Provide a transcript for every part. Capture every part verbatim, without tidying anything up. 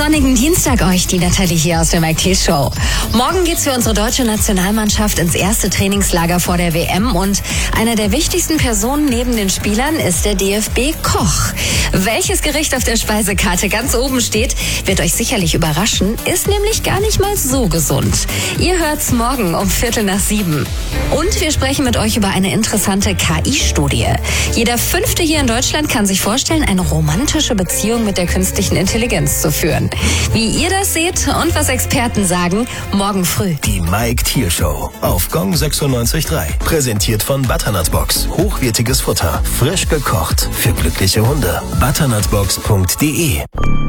sonnigen Dienstag euch, die Nathalie hier aus der Mike Thiel Show. Morgen geht's für unsere deutsche Nationalmannschaft ins erste Trainingslager vor der W M und einer der wichtigsten Personen neben den Spielern ist der D F B-Koch. Welches Gericht auf der Speisekarte ganz oben steht, wird euch sicherlich überraschen, ist nämlich gar nicht mal so gesund. Ihr hört's morgen um Viertel nach sieben. Und wir sprechen mit euch über eine interessante K I-Studie. Jeder Fünfte hier in Deutschland kann sich vorstellen, eine romantische Beziehung mit der künstlichen Intelligenz zu führen. Wie ihr das seht und was Experten sagen, morgen früh. Die Mike Thiel Show auf Gong sechsundneunzig Komma drei. Präsentiert von Butternut-Box. Hochwertiges Futter. Frisch gekocht. Für glückliche Hunde. butternutbox punkt de.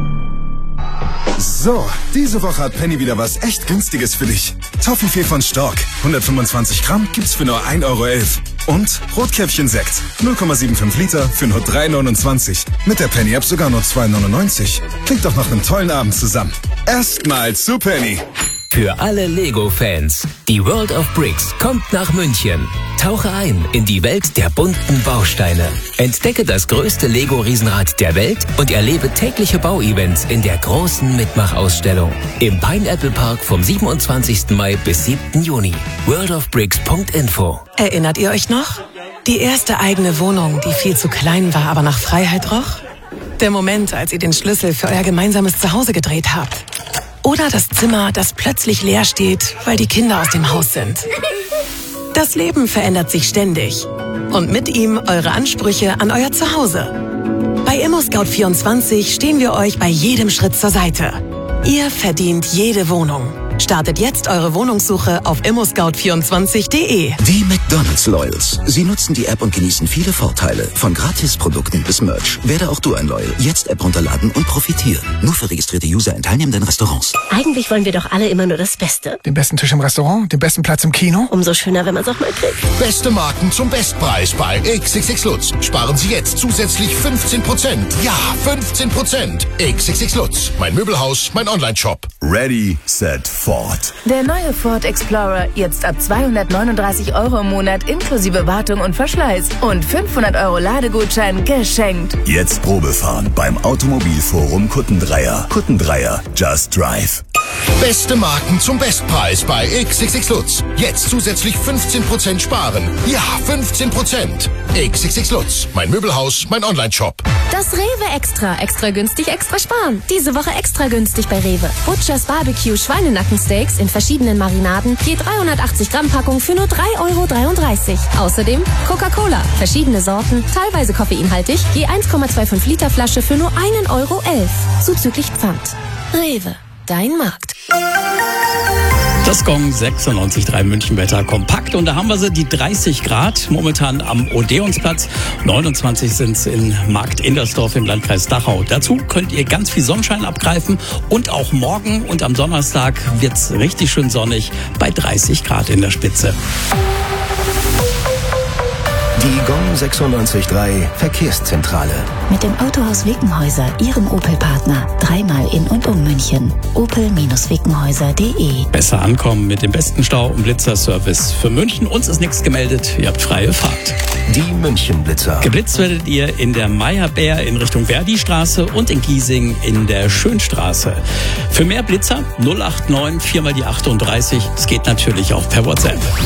So, diese Woche hat Penny wieder was echt Günstiges für dich. Toffifee von Stork. hundertfünfundzwanzig Gramm gibt's für nur ein Euro elf. Und Rotkäppchen-Sekt. null Komma fünfundsiebzig Liter für nur drei neunundzwanzig. Mit der Penny-App sogar nur zwei neunundneunzig. Klingt doch nach einem tollen Abend zusammen. Erstmal zu Penny. Für alle Lego-Fans. Die World of Bricks kommt nach München. Tauche ein in die Welt der bunten Bausteine. Entdecke das größte Lego-Riesenrad der Welt und erlebe tägliche Bauevents in der großen Mitmachausstellung. Im Pineapple Park vom siebenundzwanzigsten Mai bis siebten Juni. world of bricks punkt info. Erinnert ihr euch noch? Die erste eigene Wohnung, die viel zu klein war, aber nach Freiheit roch? Der Moment, als ihr den Schlüssel für euer gemeinsames Zuhause gedreht habt. Oder das Zimmer, das plötzlich leer steht, weil die Kinder aus dem Haus sind. Das Leben verändert sich ständig. Und mit ihm eure Ansprüche an euer Zuhause. Bei ImmoScout vierundzwanzig stehen wir euch bei jedem Schritt zur Seite. Ihr verdient jede Wohnung. Startet jetzt eure Wohnungssuche auf immo scout vierundzwanzig punkt de. Die McDonald's Loyals. Sie nutzen die App und genießen viele Vorteile. Von Gratisprodukten bis Merch. Werde auch du ein Loyal. Jetzt App runterladen und profitieren. Nur für registrierte User in teilnehmenden Restaurants. Eigentlich wollen wir doch alle immer nur das Beste. Den besten Tisch im Restaurant, den besten Platz im Kino. Umso schöner, wenn man es auch mal kriegt. Beste Marken zum Bestpreis bei X X X Lutz. Sparen Sie jetzt zusätzlich fünfzehn Prozent. Ja, fünfzehn Prozent. X X X Lutz. Mein Möbelhaus, mein Online-Shop. Ready, set, Ford. Der neue Ford Explorer jetzt ab zweihundertneununddreißig Euro im Monat inklusive Wartung und Verschleiß und fünfhundert Euro Ladegutschein geschenkt. Jetzt Probefahren beim Automobilforum Kuttendreier. Kuttendreier, just drive. Beste Marken zum Bestpreis bei X X X Lutz. Jetzt zusätzlich fünfzehn Prozent sparen. Ja, fünfzehn Prozent. X X X Lutz. Mein Möbelhaus, mein Online-Shop. Das Rewe Extra. Extra günstig, extra sparen. Diese Woche extra günstig bei Rewe. Butchers Barbecue Schweinenackensteaks in verschiedenen Marinaden. Je dreihundertachtzig Gramm Packung für nur drei Euro dreiunddreißig. Außerdem Coca-Cola. Verschiedene Sorten, teilweise koffeinhaltig. Je eins Komma fünfundzwanzig Liter Flasche für nur ein Euro elf. Zuzüglich Pfand. Rewe. Dein Markt. Das Gong sechsundneunzig Komma drei Münchenwetter kompakt und da haben wir sie, die dreißig Grad, momentan am Odeonsplatz, neunundzwanzig sind es in Markt Indersdorf im Landkreis Dachau. Dazu könnt ihr ganz viel Sonnenschein abgreifen und auch morgen und am Donnerstag wird es richtig schön sonnig bei dreißig Grad in der Spitze. Die Gong sechsundneunzig Komma drei Verkehrszentrale. Mit dem Autohaus Wickenhäuser, Ihrem Opel-Partner. Dreimal in und um München. opel wickenhäuser punkt de. Besser ankommen mit dem besten Stau- und Blitzerservice für München. Uns ist nichts gemeldet, ihr habt freie Fahrt. Die Münchenblitzer. Geblitzt werdet ihr in der Meyerbeer in Richtung Verdi-Straße und in Giesing in der Schönstraße. Für mehr Blitzer null acht neun vier mal die achtunddreißig. Es geht natürlich auch per WhatsApp.